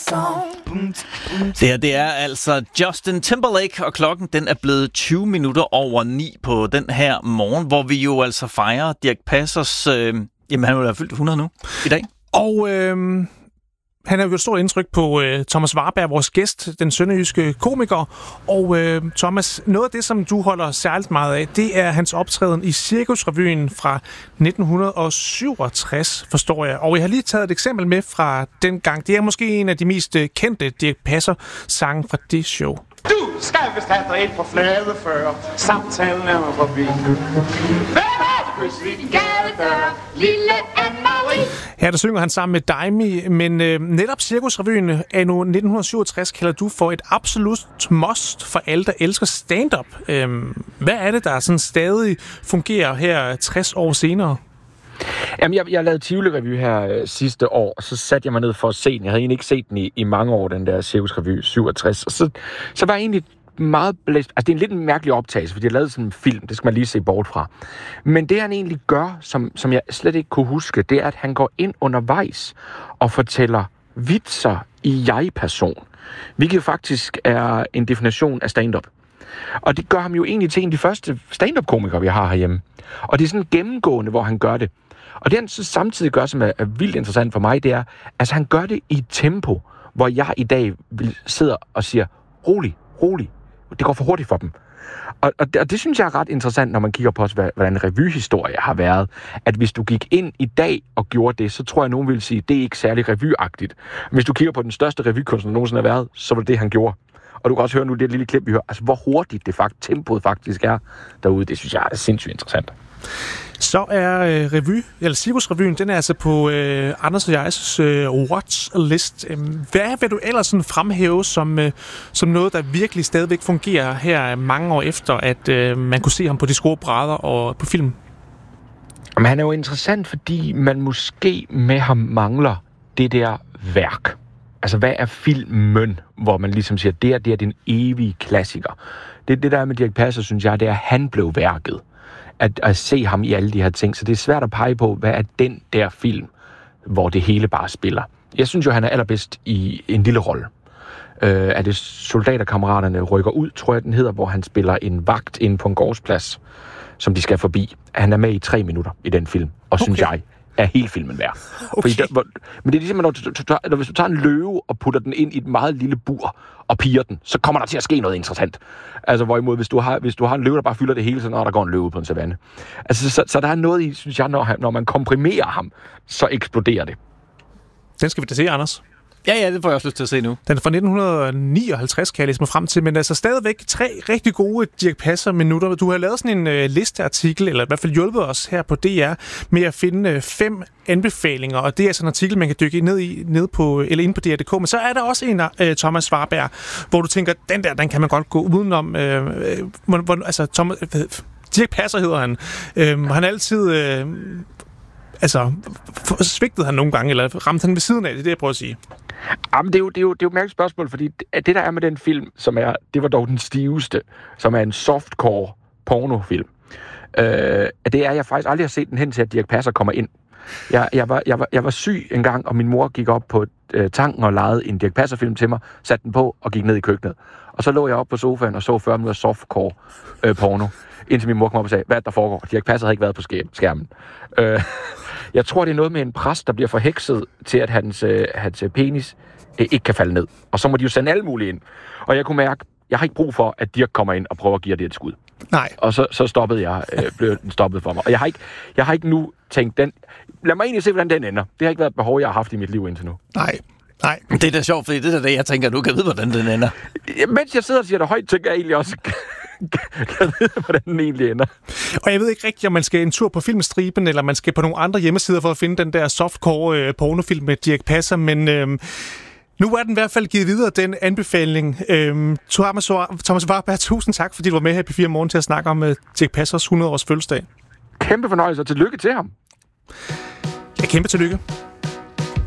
Det er altså Justin Timberlake, og klokken den er blevet 20 minutter over 9 på den her morgen, hvor vi jo altså fejrer Dirch Passers... jamen, han er jo fyldt 100 nu i dag. Og han har jo et stort indtryk på Thomas Warberg, vores gæst, den sønderjyske komiker. Og Thomas, noget af det, som du holder særligt meget af, det er hans optræden i Cirkusrevyen fra 1967, forstår jeg. Og jeg har lige taget et eksempel med fra den gang. Det er måske en af de mest kendte Dirch Passer-sange fra det show. Du skal vist have dig ind på flade før, samtalen er mig forbi. Her der synger han sammen med Daimi, men netop Cirkusrevyen anno 1967 kalder du for et absolut must for alle, der elsker stand-up. Hvad er det, der sådan stadig fungerer her 60 år senere? Jamen, jeg lavede Tivoli Revy her sidste år, og så satte jeg mig ned for at se den. Jeg havde egentlig ikke set den i mange år, den der Cirkusrevy 67. Og så var jeg egentlig meget blæst. Altså, det er en lidt mærkelig optagelse, fordi jeg lavede sådan en film, det skal man lige se bort fra. Men det, han egentlig gør, som jeg slet ikke kunne huske, det er, at han går ind undervejs og fortæller vitser i jeg-person. Hvilket jo faktisk er en definition af stand-up. Og det gør ham jo egentlig til en af de første stand-up-komikere, vi har herhjemme. Og det er sådan gennemgående, hvor han gør det. Og det, han så samtidig gør, som er vildt interessant for mig, det er, altså han gør det i et tempo, hvor jeg i dag sidder og siger, rolig. Det går for hurtigt for dem. Og det synes jeg er ret interessant, når man kigger på, hvordan en revyhistorie har været. At hvis du gik ind i dag og gjorde det, så tror jeg, nogen vil sige, det er ikke særlig revyagtigt. Hvis du kigger på den største revykunstner, der nogensinde har været, så var det han gjorde. Og du kan også høre nu det lille klip, vi hører, altså hvor hurtigt tempoet faktisk er derude. Det synes jeg er sindssygt interessant. Så er Cirkusrevyen, den er altså på Anders og jegs watchlist. Hvad vil du ellers sådan fremhæve som noget, der virkelig stadigvæk fungerer her mange år efter, at man kunne se ham på de store brædder og på film? Men han er jo interessant, fordi man måske med ham mangler det der værk. Altså, hvad er filmen, hvor man ligesom siger, det er den evige klassiker. Det der er med Dirch Passer, synes jeg, det er, at han blev værket. At se ham i alle de her ting. Så det er svært at pege på, hvad er den der film, hvor det hele bare spiller. Jeg synes jo, han er allerbedst i en lille rolle. Er det Soldaterkammeraterne rykker ud, tror jeg, den hedder, hvor han spiller en vagt inde på en gårdsplads, som de skal forbi. Han er med i 3 minutter i den film, og synes jeg, er hele filmen værd. Okay. Men det er ligesom, når hvis du tager en løve og putter den ind i et meget lille bur og piger den, så kommer der til at ske noget interessant. Altså hvorimod, hvis du har en løve, der bare fylder det hele, så når der går en løve på en savanne. Altså, så der er noget i, synes jeg, når man komprimerer ham, så eksploderer det. Den skal vi da se, Anders. Ja, det får jeg også lyst til at se nu. Den er fra 1959, kan jeg læse mig frem til, men altså stadigvæk 3 rigtig gode Dirch Passer-minutter. Du har lavet sådan en listeartikel, eller i hvert fald hjulpet os her på DR, med at finde 5 anbefalinger, og det er sådan en artikel, man kan dykke ned inde på DR.dk, men så er der også en af Thomas Warberg, hvor du tænker, den kan man godt gå udenom. Dirch Passer hedder han. Han er altid... svigtede han nogle gange, eller ramte han ved siden af det, jeg prøver at sige? Jamen, det er jo et mærkeligt spørgsmål, fordi det, der er med den film, det var dog den stiveste, som er en softcore pornofilm. Det er, jeg faktisk aldrig har set den hen til, at Dirch Passer kommer ind. Jeg var syg en gang, og min mor gik op på tanken og legede en Dirch Passer-film til mig, satte den på og gik ned i køkkenet. Og så lå jeg op på sofaen og så 40 minutter softcore porno, indtil min mor kom op og sagde, hvad der foregår? Dirch Passer havde ikke været på skærmen. Jeg tror, det er noget med en præst, der bliver forhekset til, at hans penis ikke kan falde ned. Og så må de jo sende alle mulige ind. Og jeg kunne mærke, jeg har ikke brug for, at Dirch kommer ind og prøver at give det et skud. Nej. Og så stoppede jeg, blev den stoppet for mig. Og jeg har ikke nu tænkt den... Lad mig egentlig se, hvordan den ender. Det har ikke været et behov, jeg har haft i mit liv indtil nu. Nej. Det er da sjovt, fordi det er det, jeg tænker, du kan vide, hvordan den ender. Mens jeg sidder og siger det højt, tænker jeg egentlig også... kan vide, hvordan den egentlig ender. Og jeg ved ikke rigtigt, om man skal en tur på Filmstriben, eller man skal på nogle andre hjemmesider for at finde den der softcore pornofilm med Dirch Passer, men nu er den i hvert fald givet videre, den anbefaling. Thomas Warberg, tusind tak, fordi du var med her på 4 morgen til at snakke om Dirch Passers 100-års fødselsdag. Kæmpe fornøjelse, og tillykke til ham. Ja, kæmpe tillykke.